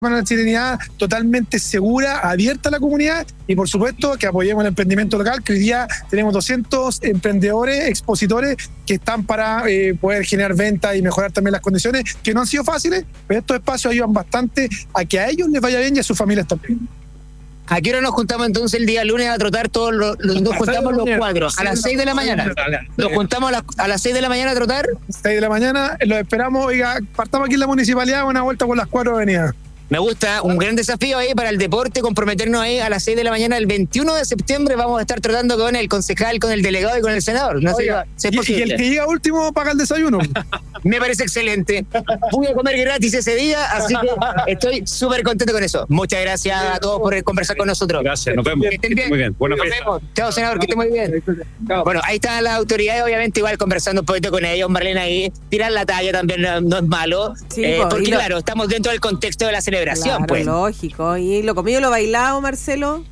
una chilenidad totalmente segura, abierta a la comunidad y por supuesto que apoyemos el emprendimiento local, que hoy día tenemos 200 emprendedores, expositores que están para poder generar ventas y mejorar también las condiciones, que no han sido fáciles, pero estos espacios ayudan bastante a que a ellos les vaya bien y a sus familias también. ¿A qué hora nos juntamos entonces el día lunes a trotar todos nos juntamos los cuatro? A las 6 de la mañana. Nos juntamos a las 6 de la mañana a trotar. 6 de la mañana, los esperamos. Oiga, partamos aquí en la municipalidad, una vuelta por las 4 avenidas. Me gusta, un gran desafío ahí para el deporte, comprometernos ahí a las 6 de la mañana. El 21 de septiembre vamos a estar tratando con el concejal, con el delegado y con el senador. No Oiga, sé y el que llega último paga el desayuno. Me parece excelente. Voy a comer gratis ese día, así que estoy súper contento con eso. Muchas gracias a todos por conversar con nosotros. Gracias, nos vemos. Que estén bien. Muy bien, buena Nos fiesta. vemos. Chao, senador, que esté muy bien. Bueno, ahí están las autoridades, obviamente, igual conversando un poquito con ellos. Marlene ahí, tirar la talla también no es malo. Sí, porque claro, estamos dentro del contexto de la celebración. Claro, pues. Lógico. ¿Y lo comido y lo bailado, Marcelo?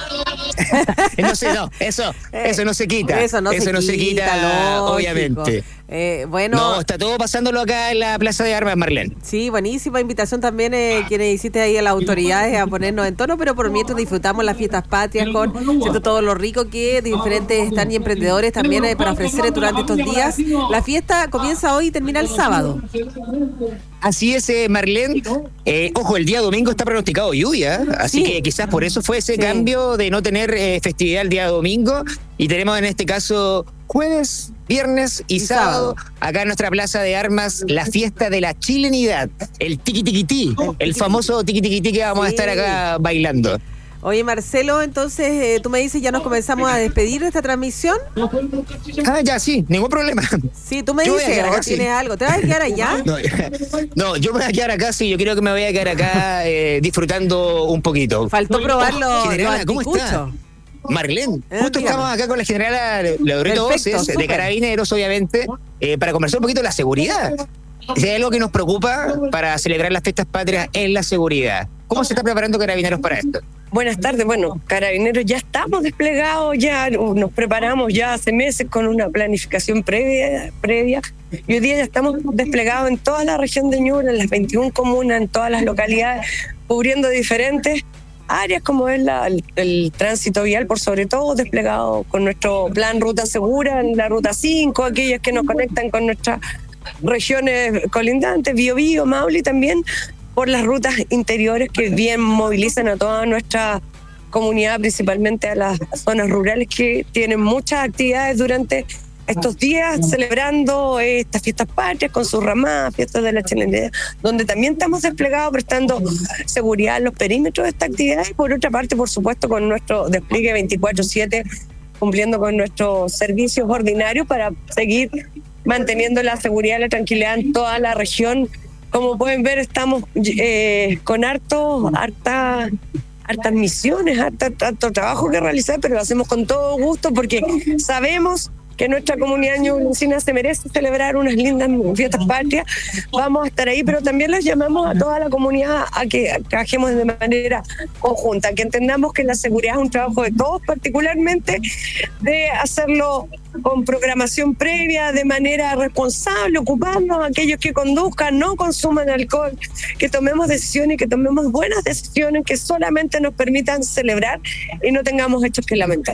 No sé, no, eso no se quita. Eso no se quita, lógico. Obviamente. Bueno. No, está todo pasándolo acá en la Plaza de Armas, Marlene. Sí, buenísima invitación también, quienes hiciste ahí a las autoridades a ponernos en tono, pero por mientras disfrutamos las fiestas patrias con todo lo rico que diferentes están y emprendedores también para ofrecer durante estos días. La fiesta comienza hoy y termina el sábado. Así es, Marlene. Ojo, el día domingo está pronosticado lluvia, así que quizás por eso fue ese cambio de no tener festividad el día domingo. Y tenemos en este caso jueves, viernes y sábado, acá en nuestra Plaza de Armas, la fiesta de la chilenidad, el tiqui-tiqui-tí, el famoso tiqui-tiqui-tí que vamos a estar acá bailando. Oye, Marcelo, entonces tú me dices, ya nos comenzamos a despedir de esta transmisión. Ya, sí, ningún problema. Sí, tú me dices, ¿o tienes algo? ¿Te vas a quedar allá? No, yo me voy a quedar acá, sí, yo creo que me voy a quedar acá disfrutando un poquito. Faltó probar los ¿cómo está? Marlene, justo estamos acá con la generala Loreto Voces, de Carabineros, obviamente, para conversar un poquito de la seguridad. Si hay algo que nos preocupa para celebrar las fiestas patrias es la seguridad. ¿Cómo se está preparando Carabineros para esto? Buenas tardes. Bueno, Carabineros ya estamos desplegados, ya nos preparamos ya hace meses con una planificación previa y hoy día ya estamos desplegados en toda la región de Ñuble, en las 21 comunas, en todas las localidades, cubriendo diferentes áreas como es el tránsito vial, por sobre todo desplegado con nuestro plan Ruta Segura, en la Ruta 5, aquellas que nos conectan con nuestras regiones colindantes, Biobío, Maule, y también por las rutas interiores que bien movilizan a toda nuestra comunidad, principalmente a las zonas rurales que tienen muchas actividades durante estos días celebrando estas fiestas patrias con sus ramadas, fiestas de la chilenidad, donde también estamos desplegados prestando seguridad en los perímetros de esta actividad y por otra parte, por supuesto, con nuestro despliegue 24/7, cumpliendo con nuestros servicios ordinarios para seguir manteniendo la seguridad y la tranquilidad en toda la región. Como pueden ver, estamos con hartas misiones, harto trabajo que realizar, pero lo hacemos con todo gusto porque sabemos que nuestra comunidad ñublencina se merece celebrar unas lindas fiestas patrias. Vamos a estar ahí, pero también les llamamos a toda la comunidad a que trabajemos de manera conjunta, que entendamos que la seguridad es un trabajo de todos, particularmente de hacerlo con programación previa, de manera responsable, ocuparnos a aquellos que conduzcan, no consuman alcohol, que tomemos decisiones, que tomemos buenas decisiones que solamente nos permitan celebrar y no tengamos hechos que lamentar.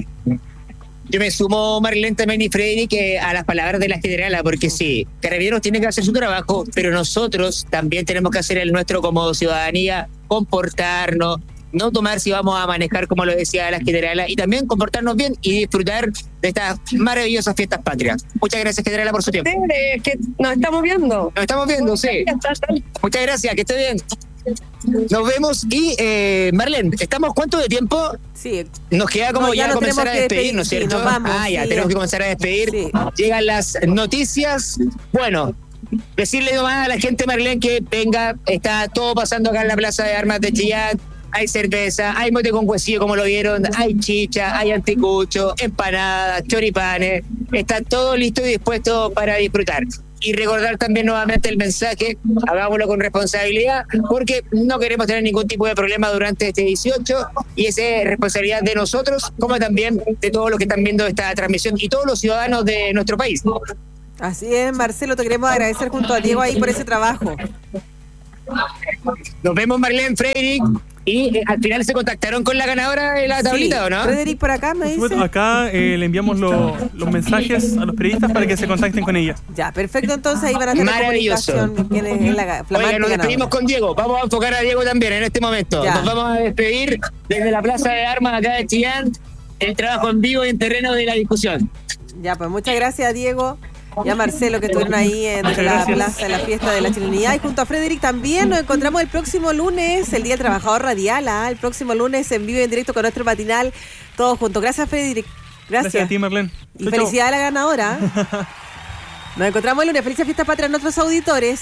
Yo me sumo, Marlene, también y Freddy, que a las palabras de la generala, porque sí, Carabineros tiene que hacer su trabajo, pero nosotros también tenemos que hacer el nuestro como ciudadanía, comportarnos, no tomar si vamos a manejar, como lo decía la generala, y también comportarnos bien y disfrutar de estas maravillosas fiestas patrias. Muchas gracias, generala, por su tiempo. Que nos estamos viendo. Nos estamos viendo, sí. Muchas gracias, que esté bien. Nos vemos y Marlene, ¿estamos cuánto de tiempo? Sí. Nos queda como ya comenzar a despedirnos, sí, ¿cierto? nos vamos, Ya tenemos que comenzar a despedir. Sí. Llegan las noticias. Bueno, decirle nomás a la gente, Marlene, que venga, está todo pasando acá en la Plaza de Armas de Chillán. Hay cerveza, hay mote con huesillo, como lo vieron, hay chicha, hay anticucho, empanadas, choripanes. Está todo listo y dispuesto para disfrutar. Y recordar también nuevamente el mensaje, hagámoslo con responsabilidad, porque no queremos tener ningún tipo de problema durante este 18, y esa es responsabilidad de nosotros, como también de todos los que están viendo esta transmisión y todos los ciudadanos de nuestro país. Así es, Marcelo, te queremos agradecer junto a Diego ahí por ese trabajo. Nos vemos, Marlene, Frederick. Y al final se contactaron con la ganadora de la tablita, ¿o no? Frederick por acá me dice. Acá le enviamos los mensajes a los periodistas para que se contacten con ella. Ya, perfecto, entonces ahí van a tener comunicación. ¿Quién es la Oiga, nos despedimos con Diego. Vamos a enfocar a Diego también en este momento. Ya. Nos vamos a despedir desde la Plaza de Armas acá de Chillán, el trabajo en vivo y en terreno de la discusión. Ya, pues muchas gracias, Diego. Y a Marcelo, que estuvieron ahí en la plaza de la fiesta de la chilenidad. Y junto a Frederick también nos encontramos el próximo lunes, el Día del Trabajador Radial. El próximo lunes en vivo y en directo con nuestro matinal, todos juntos. Gracias, Frederick. Gracias a ti, Marlene. Y felicidad a la ganadora. Nos encontramos el lunes. Felices fiestas patrias a nuestros auditores.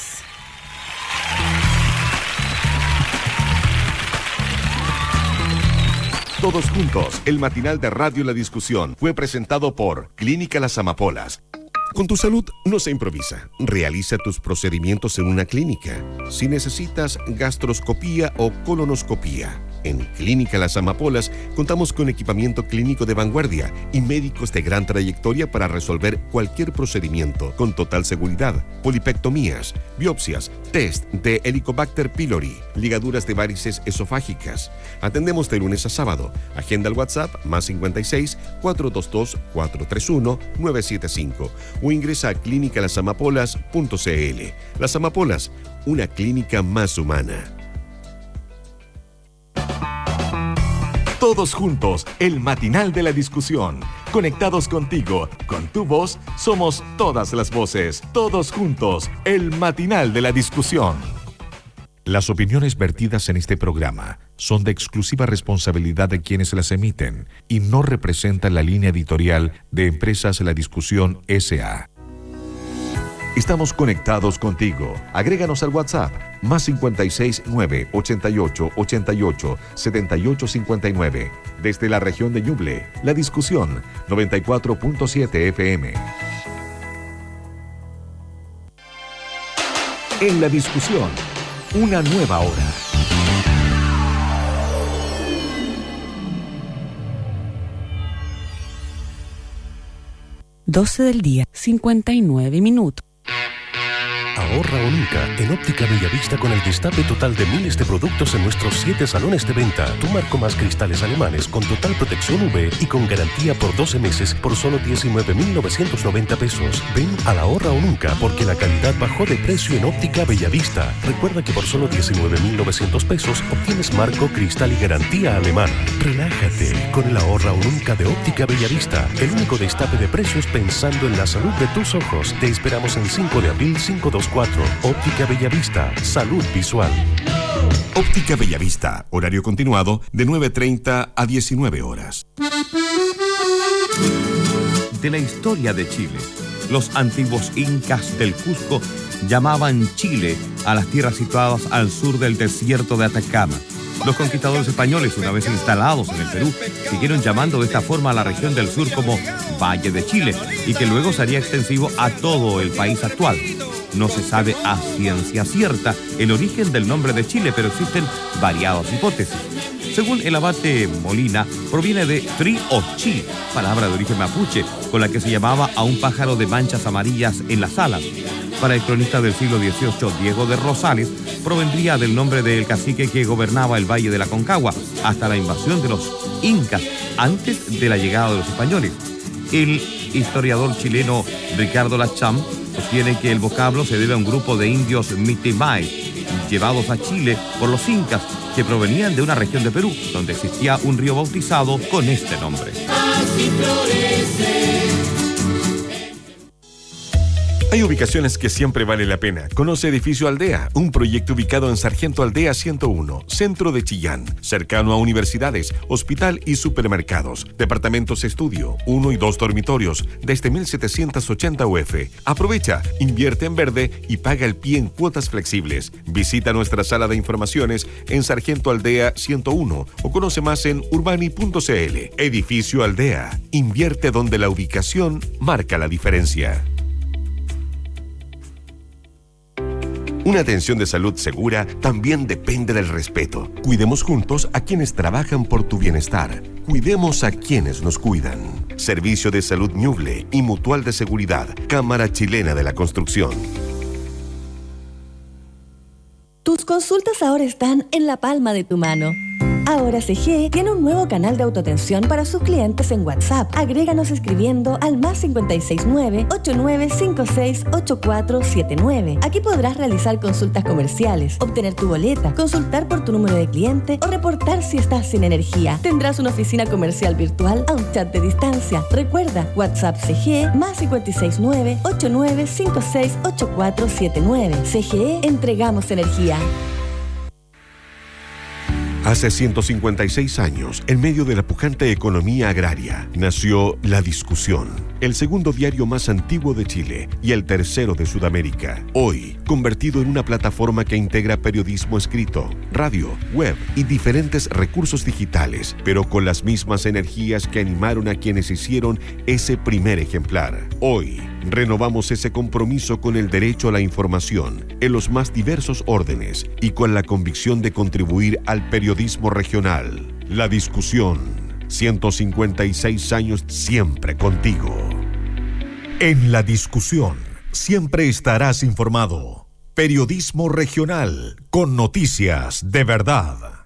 Todos juntos, el matinal de Radio La Discusión fue presentado por Clínica Las Amapolas. Con tu salud no se improvisa. Realiza tus procedimientos en una clínica. Si necesitas gastroscopía o colonoscopía, en Clínica Las Amapolas contamos con equipamiento clínico de vanguardia y médicos de gran trayectoria para resolver cualquier procedimiento con total seguridad. Polipectomías, biopsias, test de Helicobacter pylori, ligaduras de varices esofágicas. Atendemos de lunes a sábado. Agenda al WhatsApp +56 422 431 975 o ingresa a clinicalasamapolas.cl. Las Amapolas, una clínica más humana. Todos juntos, el matinal de la discusión. Conectados contigo, con tu voz, somos todas las voces. Todos juntos, el matinal de la discusión. Las opiniones vertidas en este programa son de exclusiva responsabilidad de quienes las emiten y no representan la línea editorial de Empresas La Discusión S.A. Estamos conectados contigo. Agréganos al WhatsApp +56 9 88 88 78 59. Desde la región de Ñuble, La Discusión 94.7 FM. En La Discusión, una nueva hora. 12 del día, 59 minutos. Ahorra o nunca en Óptica Bellavista con el destape total de miles de productos en nuestros 7 salones de venta. Tu marco más cristales alemanes con total protección UV y con garantía por 12 meses por solo 19.990 pesos. Ven a la Ahorra o nunca porque la calidad bajó de precio en Óptica Bellavista. Recuerda que por solo 19.900 pesos obtienes marco, cristal y garantía alemana. Relájate con el Ahorra o nunca de Óptica Bellavista. El único destape de precios pensando en la salud de tus ojos. Te esperamos en 5 de abril 524. Óptica Bellavista, salud visual. Óptica Bellavista, horario continuado de 9:30 a 19 horas. De la historia de Chile, los antiguos incas del Cusco llamaban Chile a las tierras situadas al sur del desierto de Atacama. Los conquistadores españoles, una vez instalados en el Perú, siguieron llamando de esta forma a la región del sur como Valle de Chile y que luego sería extensivo a todo el país actual. No se sabe a ciencia cierta el origen del nombre de Chile, pero existen variadas hipótesis. Según el abate Molina, proviene de tri o chi, palabra de origen mapuche, con la que se llamaba a un pájaro de manchas amarillas en las alas. Para el cronista del siglo XVIII, Diego de Rosales, provendría del nombre del cacique que gobernaba el Valle de la Concagua hasta la invasión de los incas, antes de la llegada de los españoles. El historiador chileno Ricardo Lacham sostiene que el vocablo se debe a un grupo de indios mitimay, llevados a Chile por los incas, que provenían de una región de Perú, donde existía un río bautizado con este nombre. Hay ubicaciones que siempre vale la pena. Conoce Edificio Aldea, un proyecto ubicado en Sargento Aldea 101, centro de Chillán, cercano a universidades, hospital y supermercados. Departamentos estudio, 1 y 2 dormitorios, desde 1.780 UF. Aprovecha, invierte en verde y paga el pie en cuotas flexibles. Visita nuestra sala de informaciones en Sargento Aldea 101 o conoce más en urbani.cl. Edificio Aldea, invierte donde la ubicación marca la diferencia. Una atención de salud segura también depende del respeto. Cuidemos juntos a quienes trabajan por tu bienestar. Cuidemos a quienes nos cuidan. Servicio de Salud Ñuble y Mutual de Seguridad. Cámara Chilena de la Construcción. Tus consultas ahora están en la palma de tu mano. Ahora CGE tiene un nuevo canal de autoatención para sus clientes en WhatsApp. Agréganos escribiendo al +569 8956 8479. Aquí podrás realizar consultas comerciales, obtener tu boleta, consultar por tu número de cliente o reportar si estás sin energía. Tendrás una oficina comercial virtual a un chat de distancia. Recuerda, WhatsApp CGE +569 8956 8479. CGE, entregamos energía. Hace 156 años, en medio de la pujante economía agraria, nació La Discusión, el segundo diario más antiguo de Chile y el tercero de Sudamérica. Hoy, convertido en una plataforma que integra periodismo escrito, radio, web y diferentes recursos digitales, pero con las mismas energías que animaron a quienes hicieron ese primer ejemplar. Hoy, renovamos ese compromiso con el derecho a la información en los más diversos órdenes y con la convicción de contribuir al periodismo regional. La Discusión, 156 años siempre contigo. En La Discusión, siempre estarás informado. Periodismo regional con noticias de verdad.